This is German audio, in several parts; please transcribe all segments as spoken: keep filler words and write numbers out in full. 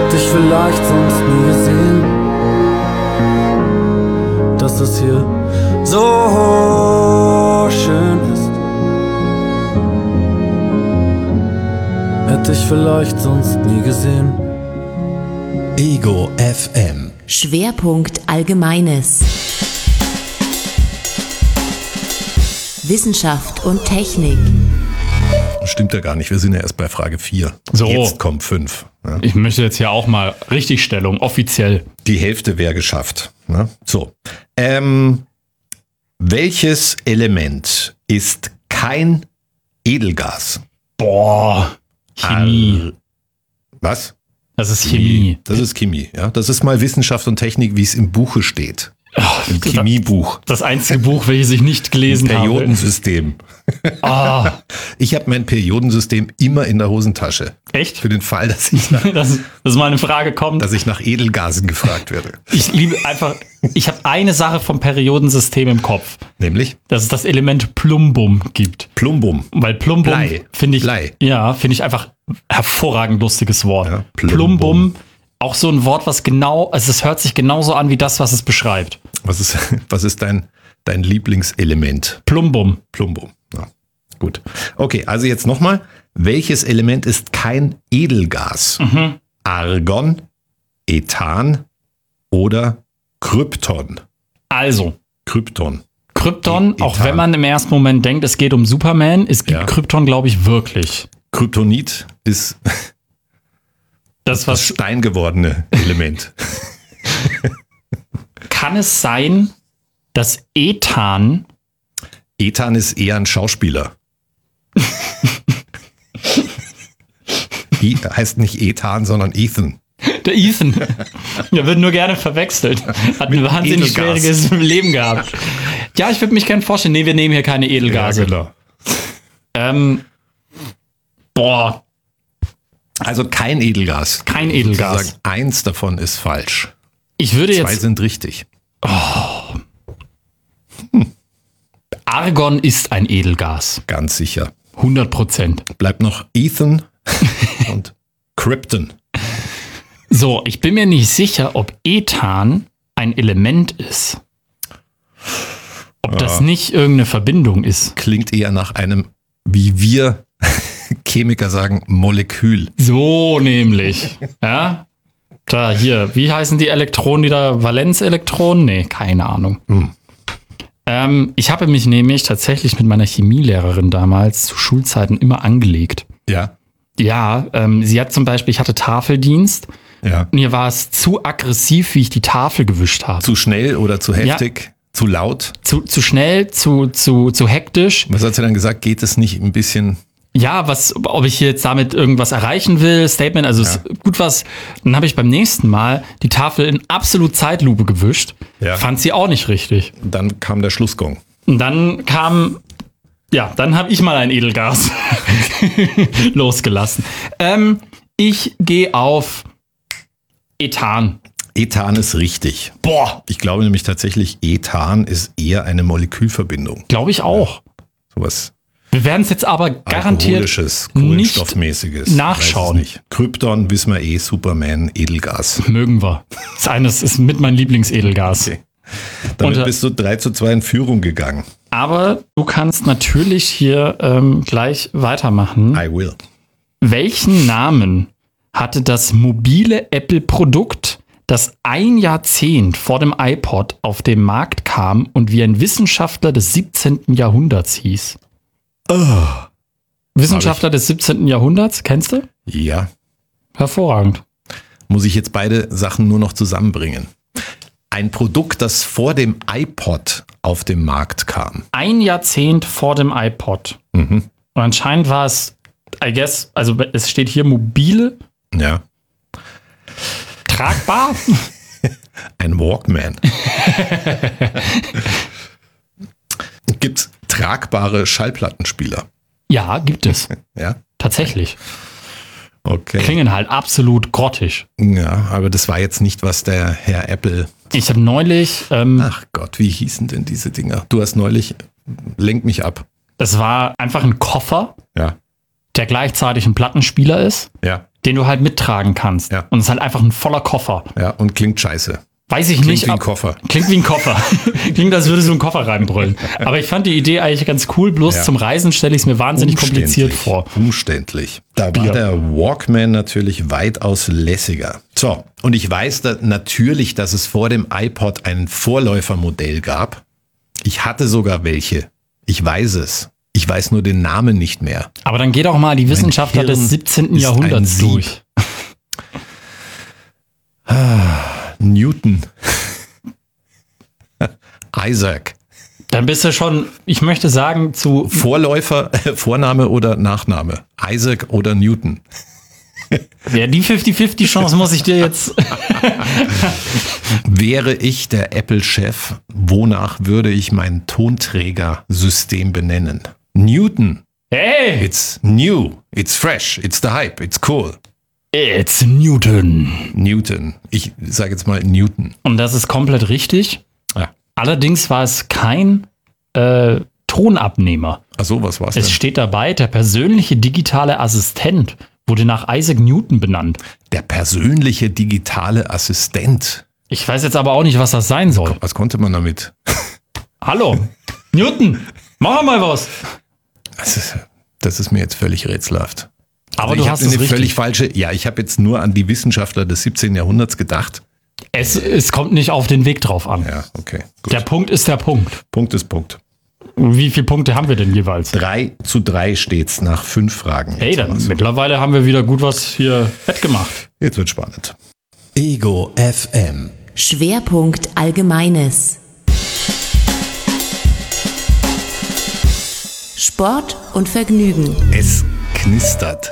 Hätte ich vielleicht sonst nie gesehen, dass es hier so schön ist. Hätte ich vielleicht sonst nie gesehen. Ego F M. Schwerpunkt Allgemeines. Wissenschaft und Technik. Stimmt ja gar nicht, wir sind ja erst bei Frage vier. So. Jetzt kommt fünf. Ja. Ich möchte jetzt ja auch mal Richtigstellung, offiziell. Die Hälfte wäre geschafft. Ne? So. Ähm, welches Element ist kein Edelgas? Boah, Chemie. Al- Was? Das ist Chemie. Das ist Chemie, ja. Das ist mal Wissenschaft und Technik, wie es im Buche steht. Ach, Im Chemiebuch. Das einzige Buch, welches ich nicht gelesen habe. Periodensystem. Ah, Ich habe mein Periodensystem immer in der Hosentasche. echt? Für den Fall, dass ich nach, Dass, dass mal eine Frage kommt. dass ich nach Edelgasen gefragt werde. Ich liebe einfach, ich habe eine Sache vom Periodensystem im Kopf, Nämlich dass es das Element Plumbum gibt. Plumbum. Weil Plumbum Blei. finde ich, Blei. ja, finde ich einfach hervorragend lustiges Wort. Ja, Plumbum. Plumbum, auch so ein Wort, was genau, also es hört sich genauso an wie das, was es beschreibt. Was ist, was ist dein, dein Lieblingselement? Plumbum. Plumbum. Ja, gut. Okay, also jetzt nochmal. Welches Element ist kein Edelgas? Mhm. Argon, Ethan oder Krypton? Also, Krypton. Krypton, E- auch Ethan. wenn man im ersten Moment denkt, es geht um Superman, es gibt Ja. Krypton, glaube ich, wirklich. Kryptonit ist Das, das was steingewordene Element. kann es sein, dass Ethan Ethan ist eher ein Schauspieler. I, heißt nicht Ethan, sondern Ethan. Der Ethan. Der wird nur gerne verwechselt. Hat ein wahnsinnig Edelgas. schwieriges Leben gehabt. Ja, ich würde mich gerne vorstellen. Nee, wir nehmen hier keine Edelgase. genau. Ähm, boah, Also kein Edelgas. Kein Edelgas. Sozusagen eins davon ist falsch. ich würde Zwei jetzt. sind richtig. Argon ist ein Edelgas. Ganz sicher. hundert Prozent. Bleibt noch Ethan und Krypton. So, ich bin mir nicht sicher, ob Ethan ein Element ist. Ob das nicht irgendeine Verbindung ist. Klingt eher nach einem, wie wir Chemiker sagen, Molekül. So nämlich. Ja. Da, hier, wie heißen die Elektronen, die da Valenzelektronen? Nee, keine Ahnung. Hm. Ähm, ich habe mich nämlich tatsächlich mit meiner Chemielehrerin damals zu Schulzeiten immer angelegt. Ja, Ja, ähm, sie hat zum Beispiel, ich hatte Tafeldienst. ja. Mir war es zu aggressiv, wie ich die Tafel gewischt habe. Zu schnell oder zu heftig, zu laut. Zu, zu schnell, zu, zu, zu hektisch. Was hat sie dann gesagt? Geht es nicht ein bisschen? Ja, was, ob ich jetzt damit irgendwas erreichen will, Statement, also Ja. ist gut was. Dann habe ich beim nächsten Mal die Tafel in absolut Zeitlupe gewischt. Ja. Fand sie auch nicht richtig. Dann kam der Schlussgong. Und dann kam, ja, dann habe ich mal ein Edelgas losgelassen. Ähm, ich gehe auf Ethan. Ethan ist richtig. Boah, Ich glaube nämlich tatsächlich, Ethan ist eher eine Molekülverbindung. glaube ich auch. Sowas Wir werden es jetzt aber garantiert alkoholisches, nicht Kohlenstoffmäßiges. nachschauen. Weiß es nicht. Krypton wissen wir eh, Superman, Edelgas. mögen wir. Das eine ist ist mit mein Lieblingsedelgas. Okay. Damit Und, äh, bist du drei zu zwei in Führung gegangen. Aber du kannst natürlich hier ähm, gleich weitermachen. I will. Welchen Namen hatte das mobile Apple-Produkt, das ein Jahrzehnt vor dem iPod auf den Markt kam und wie ein Wissenschaftler des siebzehnten Jahrhunderts hieß? Wissenschaftler des siebzehnten Jahrhunderts, kennst du? Ja. Hervorragend. Muss ich jetzt beide Sachen nur noch zusammenbringen. Ein Produkt, das vor dem iPod auf den Markt kam. Ein Jahrzehnt vor dem iPod. Mhm. Und anscheinend war es, I guess, also es steht hier mobile, Ja. tragbar. Ein Walkman. Gibt's tragbare Schallplattenspieler? Ja, gibt es. Ja. Tatsächlich. Okay. Klingen halt absolut grottig. Ja, aber das war jetzt nicht, was der Herr Apple. Ich habe neulich, ähm, Ach Gott, wie hießen denn diese Dinger? Du hast neulich, lenk mich ab. es war einfach ein Koffer, Ja. der gleichzeitig ein Plattenspieler ist. Ja. den du halt mittragen kannst. Ja. Und es ist halt einfach ein voller Koffer. Ja, und klingt scheiße. Weiß ich Klingt nicht. wie ein ab- Koffer. Klingt wie ein Koffer. Klingt, als würde so ein Koffer reinbrüllen. Aber ich fand die Idee eigentlich ganz cool. Bloß Ja. zum Reisen stelle ich es mir wahnsinnig kompliziert Umständlich. vor. Umständlich. Da war Ja. der Walkman natürlich weitaus lässiger. So, und ich weiß da natürlich, dass es vor dem iPod ein Vorläufermodell gab. Ich hatte sogar welche. Ich weiß es. Ich weiß nur den Namen nicht mehr. Aber dann geht auch mal die Wissenschaftler Hirn des siebzehnten ist ein Jahrhunderts Sieb. durch. Newton. Isaac. Dann bist du schon, ich möchte sagen, zu Vorläufer, äh, Vorname oder Nachname? Isaac oder Newton? ja, die fünfzig fünfzig Chance muss ich dir jetzt. Wäre ich der Apple-Chef, wonach würde ich mein Tonträgersystem benennen? Newton. Hey, It's new. It's fresh. It's the hype. It's cool. it's Newton. Newton. Ich sage jetzt mal Newton. Und das ist komplett richtig. Ja. Allerdings war es kein äh, Tonabnehmer. Ach so, was war's Es denn? steht dabei, der persönliche digitale Assistent wurde nach Isaac Newton benannt. Der persönliche digitale Assistent. Ich weiß jetzt aber auch nicht, was das sein soll. Was konnte man damit? Hallo, Newton, mach mal was. Das ist, das ist mir jetzt völlig rätselhaft. Aber Also du ich hast habe es eine richtig. völlig falsche. Ja, ich habe jetzt nur an die Wissenschaftler des siebzehnten Jahrhunderts gedacht. Es, es kommt nicht auf den Weg drauf an. Ja, okay. Gut. Der Punkt ist der Punkt. Punkt ist Punkt. Wie viele Punkte haben wir denn jeweils? Drei zu drei steht's nach fünf Fragen. Hey, Jetzt dann war's. mittlerweile haben wir wieder gut was hier wettgemacht. Jetzt wird spannend. Ego F M. Schwerpunkt Allgemeines. Sport und Vergnügen. Es knistert.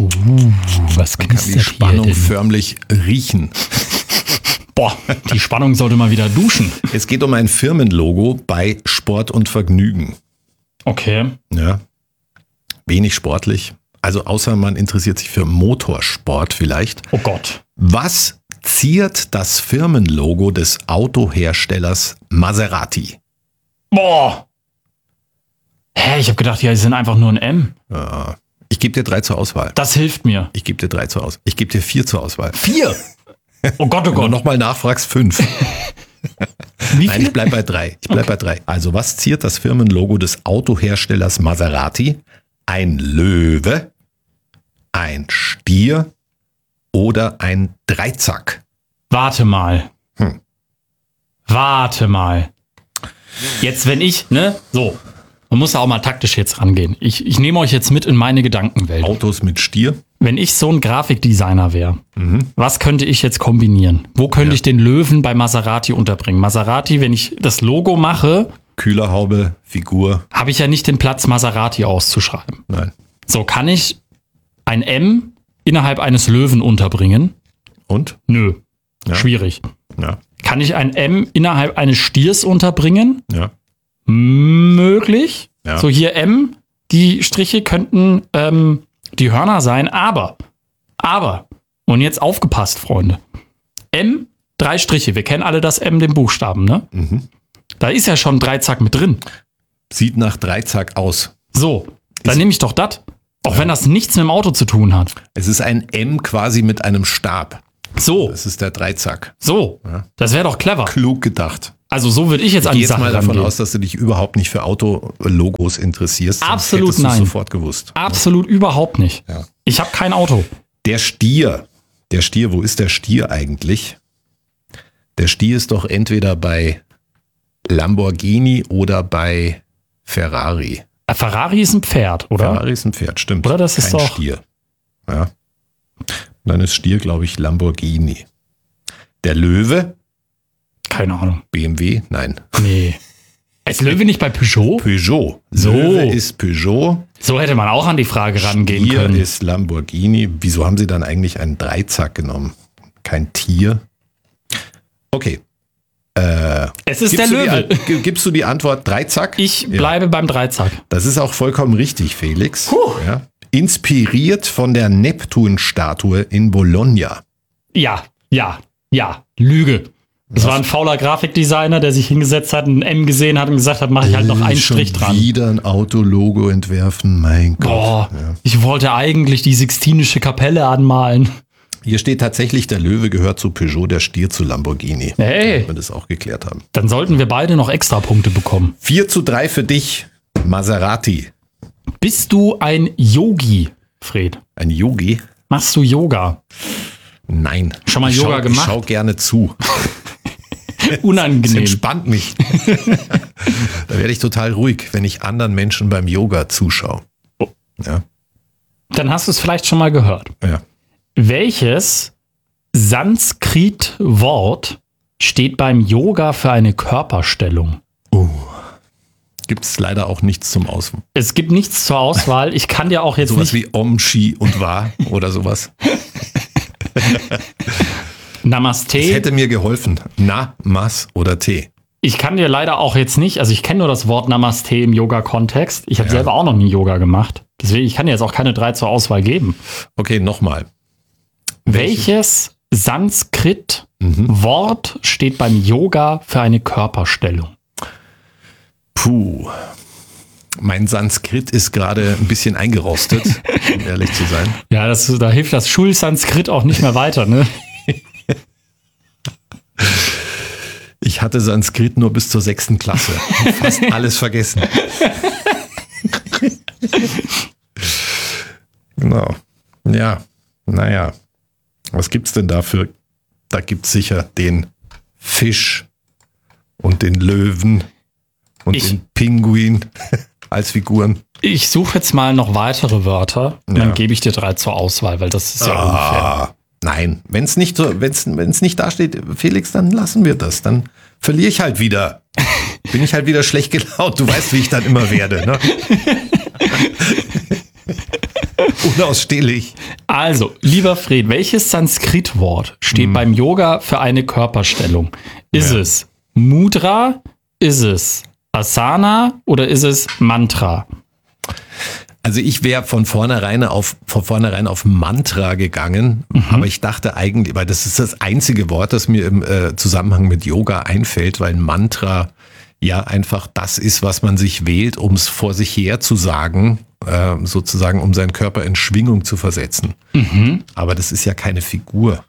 Was Man kann die Spannung förmlich riechen. Boah, die Spannung sollte mal wieder duschen. Es geht um ein Firmenlogo bei Sport und Vergnügen. Okay. Ja. Wenig sportlich. Also außer man interessiert sich für Motorsport vielleicht. Oh Gott. Was ziert das Firmenlogo des Autoherstellers Maserati? Boah. Hä, ich habe gedacht, ja, die sind einfach nur ein M. Ja. Ich gebe dir drei zur Auswahl. Das hilft mir. Ich gebe dir drei zur Auswahl. Ich gebe dir vier zur Auswahl. Vier. Oh Gott, oh Wenn du Gott. nochmal nachfragst, fünf. Wie Nein, ich bleib bei drei. Ich bleib bei drei. Also was ziert das Firmenlogo des Autoherstellers Maserati? Ein Löwe, ein Stier oder ein Dreizack? Warte mal. Hm. Warte mal. Jetzt, wenn ich, ne, so, man muss ja auch mal taktisch jetzt rangehen. Ich, ich nehme euch jetzt mit in meine Gedankenwelt. Autos mit Stier? Wenn ich so ein Grafikdesigner wäre, was könnte ich jetzt kombinieren? Wo könnte Ja. ich den Löwen bei Maserati unterbringen? Maserati, wenn ich das Logo mache, Kühlerhaube, Figur? habe ich ja nicht den Platz, Maserati auszuschreiben. Nein. So, kann ich ein M innerhalb eines Löwen unterbringen? Und? Nö. Ja. Schwierig. Ja. Kann ich ein M innerhalb eines Stiers unterbringen? Ja. Möglich. Ja. So hier M, die Striche könnten ähm, die Hörner sein, aber, aber, und jetzt aufgepasst, Freunde. M, drei Striche. Wir kennen alle das M, den Buchstaben, ne? Mhm. Da ist ja schon ein Dreizack mit drin. Sieht nach Dreizack aus. So, dann Ist- nehme ich doch das. Auch wenn das nichts mit dem Auto zu tun hat. Es ist ein M quasi mit einem Stab. So, Das ist der Dreizack. so. Ja. Das wäre doch clever. Klug gedacht. Also so würde ich jetzt Ich an gehe die jetzt Sache mal davon rangehen. aus, dass du dich überhaupt nicht für Autologos interessierst. sonst Absolut hättest du's nein. sofort gewusst. Absolut überhaupt nicht. Ja. Ich habe kein Auto. Der Stier. Der Stier, wo ist der Stier eigentlich? Der Stier ist doch entweder bei Lamborghini oder bei Ferrari. Äh, Ferrari ist ein Pferd, oder? Ferrari ist ein Pferd, stimmt. Oder das ist Kein doch- Stier. Ja. Dann ist Stier, glaube ich, Lamborghini. Der Löwe, Keine Ahnung. B M W, nein. Nee. Ist Löwe nicht bei Peugeot? Peugeot. So. Löwe ist Peugeot. So hätte man auch an die Frage rangehen Stier können. ist Lamborghini. Wieso haben sie dann eigentlich einen Dreizack genommen? Kein Tier. Okay. Äh, Es ist gibst, der du Löwe. die, An- gibst du die Antwort Dreizack? Ich Ja. bleibe beim Dreizack. Das ist auch vollkommen richtig, Felix. Puh. Ja. Inspiriert von der Neptun-Statue in Bologna. Ja, ja, ja. Lüge. Das war ein fauler Grafikdesigner, der sich hingesetzt hat, ein M gesehen hat und gesagt hat, mache ich halt noch einen Schon Strich dran. wieder ein Autologo entwerfen, mein Gott. Boah, Ja. ich wollte eigentlich die Sixtinische Kapelle anmalen. Hier steht tatsächlich, der Löwe gehört zu Peugeot, der Stier zu Lamborghini. Hey. Damit wir das auch geklärt haben. Dann sollten wir beide noch extra Punkte bekommen. vier zu drei für dich, Maserati. Bist du ein Yogi, Fred? Ein Yogi? Machst du Yoga? Nein. Schon mal ich Yoga schau, gemacht? Ich schau gerne zu. Das Unangenehm. entspannt mich. Da werde ich total ruhig, wenn ich anderen Menschen beim Yoga zuschaue. Oh. Ja. Dann hast du es vielleicht schon mal gehört. Ja. Welches Sanskrit-Wort steht beim Yoga für eine Körperstellung? Gibt es leider auch nichts zum Auswahl. Es gibt nichts zur Auswahl. Ich kann dir auch jetzt Sowas nicht... wie Om, Shi und Wa oder sowas. Namaste. Es hätte mir geholfen. Na, Mas oder T. Ich kann dir leider auch jetzt nicht, also ich kenne nur das Wort Namaste im Yoga-Kontext. Ich habe Ja. selber auch noch nie Yoga gemacht. Deswegen, ich kann dir jetzt auch keine drei zur Auswahl geben. Okay, nochmal. Welches Sanskrit-Wort steht beim Yoga für eine Körperstellung? Puh. Mein Sanskrit ist gerade ein bisschen eingerostet, um ehrlich zu sein. Ja, das, da hilft das Schulsanskrit auch nicht mehr weiter, ne? Ich hatte Sanskrit nur bis zur sechsten Klasse. Fast alles vergessen. Genau. Ja, naja. Was gibt's denn dafür? Da gibt's sicher den Fisch und den Löwen und Ich- den Pinguin als Figuren. Ich suche jetzt mal noch weitere Wörter. Und Ja. Dann gebe ich dir drei zur Auswahl, weil das ist ja unfair. Ah, nein, wenn es nicht, so- wenn's, wenn's nicht da steht, Felix, dann lassen wir das. Dann verliere ich halt wieder. Bin ich halt wieder schlecht gelaunt. Du weißt, wie ich dann immer werde. Ne? Unausstehlich. Also, lieber Fred, welches Sanskrit-Wort steht Mhm. beim Yoga für eine Körperstellung? Ist Ja. es Mudra? Ist es Asana oder ist es Mantra? Also ich wäre von vornherein auf von vornherein auf Mantra gegangen, aber ich dachte eigentlich, weil das ist das einzige Wort, das mir im äh, Zusammenhang mit Yoga einfällt, weil ein Mantra ja einfach das ist, was man sich wählt, um es vor sich her zu sagen, äh, sozusagen, um seinen Körper in Schwingung zu versetzen. Aber das ist ja keine Figur.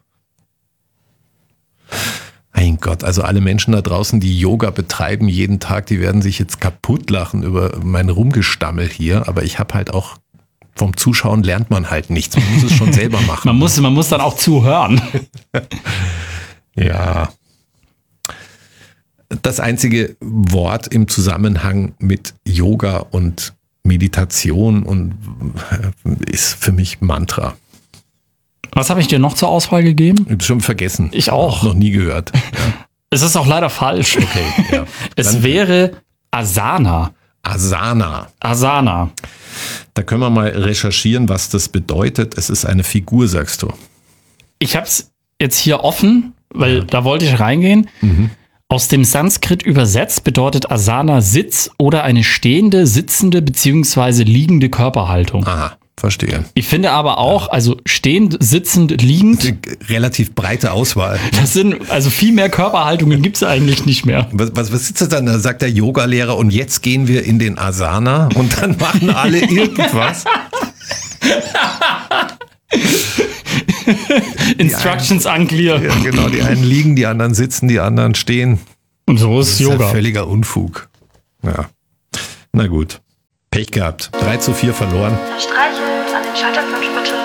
Mein Gott, also alle Menschen da draußen, die Yoga betreiben jeden Tag, die werden sich jetzt kaputt lachen über mein Rumgestammel hier, aber ich habe halt auch, vom Zuschauen lernt man halt nichts, man muss es schon selber machen. Man muss, man muss dann auch zuhören. Ja. Das einzige Wort im Zusammenhang mit Yoga und Meditation und äh, ist für mich Mantra. Was habe ich dir noch zur Auswahl gegeben? Ich hab's schon vergessen. Ich auch. Noch nie gehört. Es ist auch leider falsch. Okay, ja. Es Dann wäre Asana. Asana. Asana. Da können wir mal recherchieren, was das bedeutet. Es ist eine Figur, sagst du. Ich habe es jetzt hier offen, weil da wollte ich reingehen. Aus dem Sanskrit übersetzt bedeutet Asana Sitz oder eine stehende, sitzende beziehungsweise liegende Körperhaltung. Aha, verstehe. Ich finde aber auch, also stehend, sitzend, liegend, Relativ breite Auswahl. das sind, also viel mehr Körperhaltungen gibt es eigentlich nicht mehr. Was, was, was sitzt da dann? Da sagt der Yogalehrer, und jetzt gehen wir in den Asana und dann machen alle irgendwas. Instructions unclear. Ja, genau, die einen liegen, die anderen sitzen, die anderen stehen. Und so ist Das ist ja Yoga. völliger Unfug. Ja. Na gut. Pech gehabt. drei zu vier verloren. Streiche an den Schalter fünf bitte.